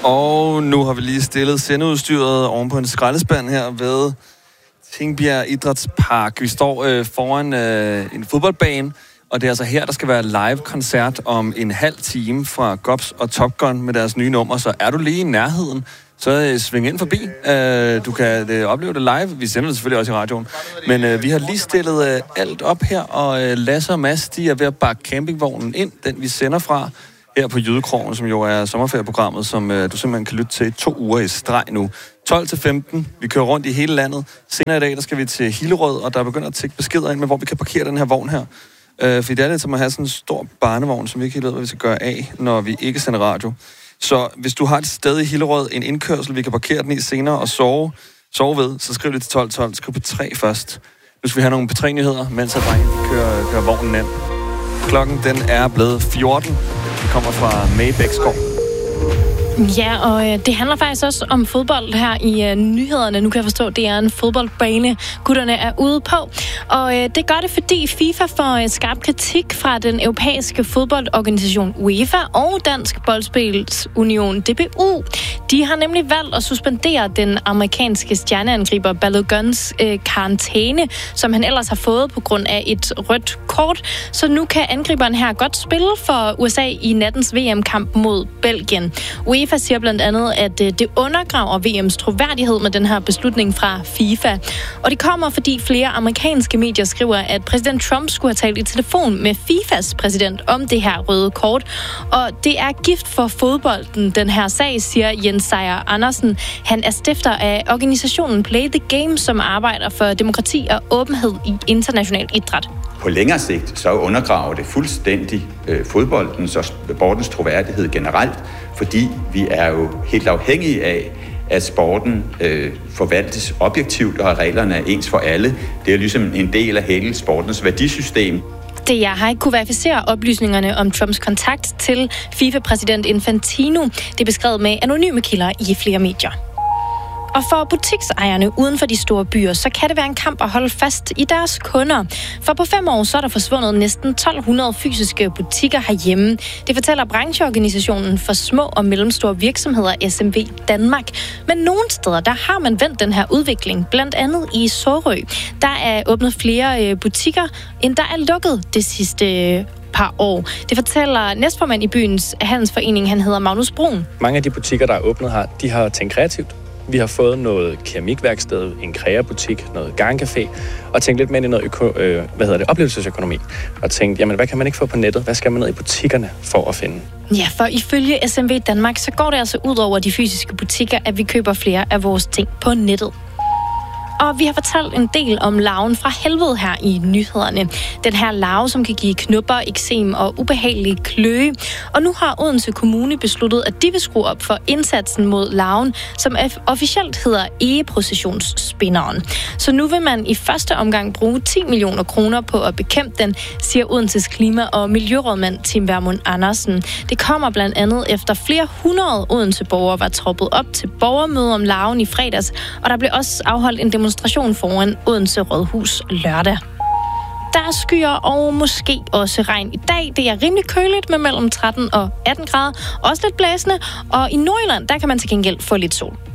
Og nu har vi lige stillet sendeudstyret oven på en skraldespand her ved Tingbjerg Idrætspark. Vi står foran en fodboldbane, og det er altså her, der skal være live-koncert om en halv time fra Gobs og Top Gun med deres nye nummer. Så er du lige i nærheden, så sving ind forbi. Du kan opleve det live. Vi sender det selvfølgelig også i radioen. Men vi har lige stillet alt op her, og Lasse og Mads, de er ved at bakke campingvognen ind, den vi sender fra her på Jydekrogen, som jo er sommerferieprogrammet, som du simpelthen kan lytte til 2 uger i streg nu. 12-15. Vi kører rundt i hele landet. Senere i dag, der skal vi til Hillerød, og der er begyndt at tække beskeder ind med, hvor vi kan parkere den her vogn her. Fordi det er lidt som at have sådan en stor barnevogn, som vi ikke helt ved, hvad vi skal gøre af, når vi ikke sender radio. Så hvis du har et sted i Hillerød, en indkørsel, vi kan parkere den i senere og sove ved, så skriv det til 1212. Skriv på 3 først. Nu skal vi have nogle P3-nyheder, mens drenge kører vognen ind. Klokken, den er blevet 14. Det kommer fra Maybækskov. Ja, og det handler faktisk også om fodbold her i nyhederne. Nu kan jeg forstå, at det er en fodboldbane, gutterne er ude på. Og det gør det, fordi FIFA får skarp kritik fra den europæiske fodboldorganisation UEFA og Dansk Boldspilsunion DBU. De har nemlig valgt at suspendere den amerikanske stjerneangriber Balogans karantæne, som han ellers har fået på grund af et rødt kort. Så nu kan angriberen her godt spille for USA i nattens VM-kamp mod Belgien. UEFA siger blandt andet, at det undergraver VM's troværdighed med den her beslutning fra FIFA. Og det kommer, fordi flere amerikanske medier skriver, at præsident Trump skulle have talt i telefon med FIFAs præsident om det her røde kort. Og det er gift for fodbolden, den her sag, siger Jens Sejer Andersen. Han er stifter af organisationen Play the Game, som arbejder for demokrati og åbenhed i international idræt. På længere sigt så undergraver det fuldstændig fodboldens og sportens troværdighed generelt, fordi vi er jo helt afhængige af, at sporten forvaltes objektivt, og at reglerne er ens for alle. Det er ligesom en del af hele sportens værdisystem. DR har ikke kunne verificere oplysningerne om Trumps kontakt til FIFA-præsident Infantino. Det er beskrevet med anonyme kilder i flere medier. Og for butiksejerne uden for de store byer, så kan det være en kamp at holde fast i deres kunder. For på 5 år, så er der forsvundet næsten 1200 fysiske butikker herhjemme. Det fortæller brancheorganisationen for små og mellemstore virksomheder SMV Danmark. Men nogle steder, der har man vendt den her udvikling, blandt andet i Sorø. Der er åbnet flere butikker, end der er lukket det sidste par år. Det fortæller næstformand i byens handelsforening, han hedder Magnus Brun. Mange af de butikker, der er åbnet her, de har tænkt kreativt. Vi har fået noget keramikværksted, en kreabutik, noget garncafé, og tænkt lidt mere i noget oplevelsesøkonomi. Og tænkt, jamen hvad kan man ikke få på nettet? Hvad skal man ned i butikkerne for at finde? Ja, for ifølge SMV Danmark, så går det altså ud over de fysiske butikker, at vi køber flere af vores ting på nettet. Og vi har fortalt en del om larven fra helvede her i nyhederne. Den her larve, som kan give knupper, eksem og ubehagelige kløe. Og nu har Odense Kommune besluttet, at de vil skrue op for indsatsen mod larven, som officielt hedder egeprocessionsspinderen. Så nu vil man i første omgang bruge 10 millioner kroner på at bekæmpe den, siger Odenses klima- og miljørådmand Tim Vermund Andersen. Det kommer blandt andet efter flere 100 Odense-borgere var troppet op til borgermøde om larven i fredags, og der blev også afholdt en demonstration foran Odense Rådhus lørdag. Der er skyer og måske også regn i dag. Det er rimelig køligt med mellem 13 og 18 grader. Også lidt blæsende. Og i Nordjylland, der kan man til gengæld få lidt sol.